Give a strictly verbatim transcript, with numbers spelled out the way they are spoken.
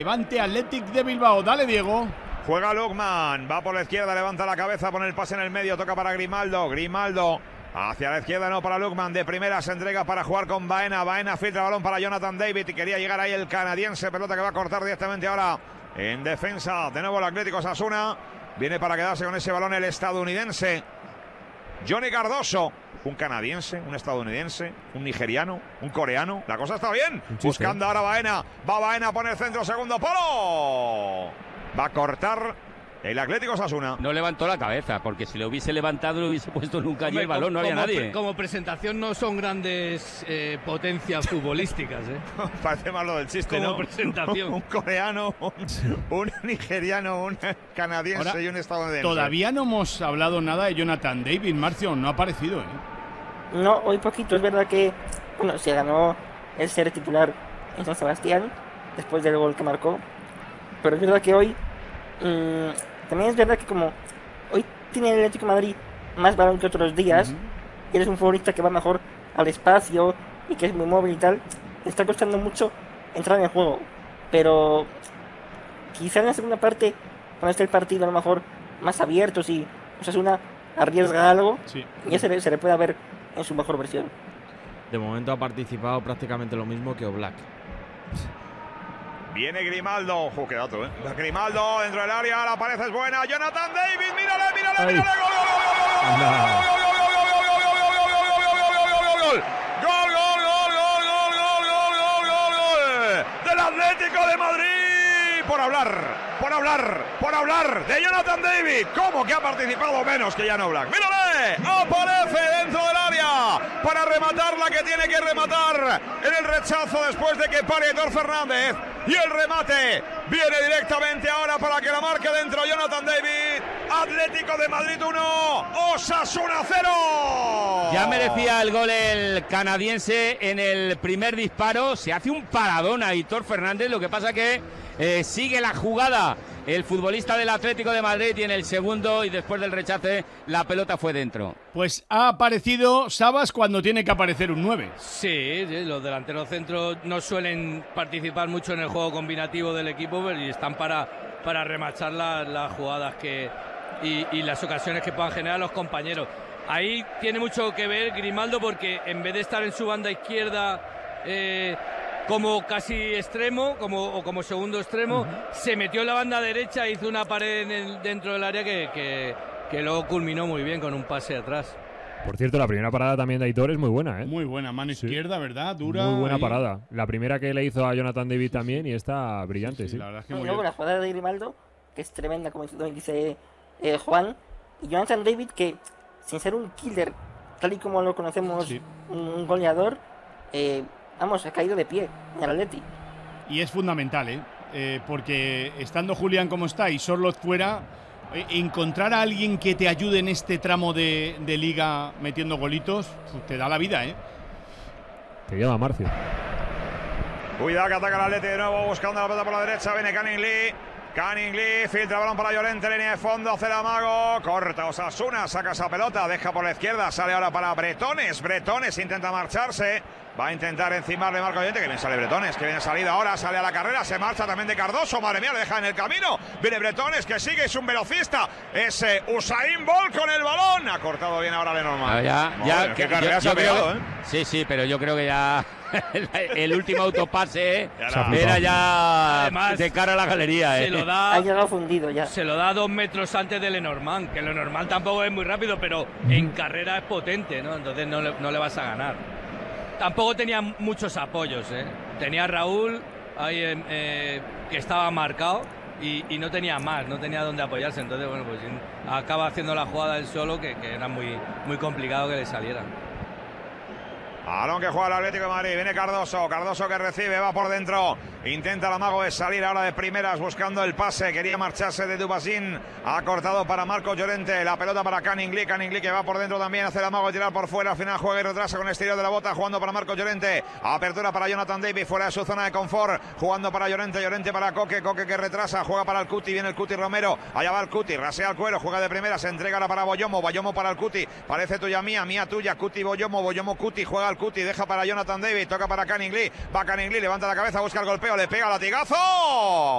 Levante Athletic de Bilbao, dale Diego. Juega Lukman, va por la izquierda, levanta la cabeza, pone el pase en el medio, toca para Grimaldo, Grimaldo hacia la izquierda, no para Lukman, de primera se entrega para jugar con Baena, Baena filtra balón para Jonathan David y quería llegar ahí el canadiense, pelota que va a cortar directamente ahora en defensa, de nuevo el Atlético Osasuna, viene para quedarse con ese balón el estadounidense Johnny Cardoso. Un canadiense, un estadounidense, un nigeriano, un coreano. La cosa está bien. Buscando ahora Baena. Va Baena, pone el centro, segundo palo. Va a cortar el Atlético Osasuna. No levantó la cabeza, porque si lo hubiese levantado, lo hubiese puesto nunca allí el balón, no había como nadie. Pre como presentación no son grandes eh, potencias futbolísticas, ¿eh? Parece más lo del chiste, como ¿no? presentación. Un coreano, un, un nigeriano, un canadiense Ahora, y un estadounidense. Todavía no hemos hablado nada de Jonathan David, Marcio, no ha aparecido, ¿eh? No, hoy poquito. Es verdad que, bueno, se ganó el ser titular en San Sebastián después del gol que marcó. Pero es verdad que hoy, mmm, también es verdad que como hoy tiene el Atlético de Madrid más balón que otros días, uh-huh. y eres un futbolista que va mejor al espacio y que es muy móvil y tal, le está costando mucho entrar en el juego. Pero quizá en la segunda parte, cuando esté el partido a lo mejor más abierto, si Osasuna arriesga algo, sí. y ya se le, se le puede ver en su mejor versión. De momento ha participado prácticamente lo mismo que Oblak. Viene Grimaldo, ojo, qué dato, ¿eh? Grimaldo dentro del área, la pared es buena. Jonathan David, mírale, mírale, mírale. Gol, gol, gol, gol, gol, gol, gol, gol, gol, gol del Atlético de Madrid. Por hablar, por hablar, por hablar de Jonathan David. ¿Cómo que ha participado menos que Jan Oblak? ¡Mírale! Aparece dentro del área para rematar la que tiene que rematar en el rechazo después de que pare Aitor Fernández. Y el remate viene directamente ahora para que la marque dentro Jonathan David. Atlético de Madrid uno, Osasuna cero. Ya merecía el gol el canadiense en el primer disparo. Se hace un paradón a Aitor Fernández. Lo que pasa que eh, sigue la jugada el futbolista del Atlético de Madrid y en el segundo y después del rechace la pelota fue dentro. Pues ha aparecido Sabas cuando tiene que aparecer un nueve. Sí, sí, los delanteros centros no suelen participar mucho en el juego combinativo del equipo, pero están para, para remachar las, las jugadas que y, y las ocasiones que puedan generar los compañeros. Ahí tiene mucho que ver Grimaldo, porque en vez de estar en su banda izquierda eh, como casi extremo, como, o como segundo extremo, uh-huh. se metió en la banda derecha e hizo una pared en el, dentro del área que, que, que luego culminó muy bien con un pase atrás. Por cierto, la primera parada también de Aitor es muy buena, ¿eh? Muy buena, mano sí. izquierda, ¿verdad? Dura. Muy buena ahí. parada. La primera que le hizo a Jonathan David también y está brillante, sí. sí. La verdad es que y muy luego bien. La jugada de Grimaldo, que es tremenda, como dice eh, Juan, y Jonathan David, que sin ser un killer, tal y como lo conocemos, sí. un, un goleador, eh, vamos, ha caído de pie en el Atleti. Y es fundamental, ¿eh? ¿eh? Porque estando Julián como está y Sorloth fuera, eh, encontrar a alguien que te ayude en este tramo de, de liga metiendo golitos, pues te da la vida, ¿eh? Te llama Marcio. Cuidado que ataca el Atleti de nuevo, buscando la pelota por la derecha, viene Canning Lee. Canning Lee, filtra balón para Llorente, línea de fondo, hace el amago, corta Osasuna, saca esa pelota, deja por la izquierda, sale ahora para Bretones, Bretones intenta marcharse, va a intentar encimarle Marco Llorente, que bien sale Bretones, que viene salida ahora, sale a la carrera, se marcha también de Cardoso, madre mía, le deja en el camino, viene Bretones, que sigue, es un velocista, es eh, Usain Bolt con el balón, ha cortado bien ahora Lenormand. Ah, ya, ya, Madre, que, qué carrera yo, se ha pegado, creo, ¿eh? Sí, sí, pero yo creo que ya el último autopase ya era ya Además, de cara a la galería, se ¿eh? lo da, ha llegado fundido ya. Se lo da dos metros antes de Lenormand, que Lenormand tampoco es muy rápido, pero en carrera es potente, ¿no? Entonces no le, no le vas a ganar. Tampoco tenía muchos apoyos, ¿eh? Tenía a Raúl ahí eh, que estaba marcado y, y no tenía más, no tenía dónde apoyarse. Entonces, bueno, pues acaba haciendo la jugada él solo, que, que era muy, muy complicado que le saliera. Balón que juega el Atlético de Madrid, viene Cardoso, Cardoso que recibe, va por dentro, intenta el amago de salir ahora de primeras buscando el pase, quería marcharse de Dubasín, ha cortado para Marco Llorente, la pelota para Canning Lee, Canning Lee que va por dentro también, hace el amago de tirar por fuera, al final juega y retrasa con el exterior de la bota, jugando para Marco Llorente, apertura para Jonathan David, fuera de su zona de confort, jugando para Llorente, Llorente para Coque, Coque que retrasa, juega para el Cuti, viene el Cuti Romero, allá va el Cuti, rasea el cuero, juega de primera, se entrega ahora para Boyomo, Boyomo para el Cuti, parece tuya mía, mía tuya, Cuti Boyomo, Boyomo Cuti, juega el Cuti, deja para Jonathan David, toca para Canning Lee, va Canning Lee, levanta la cabeza, busca el golpeo, le pega latigazo.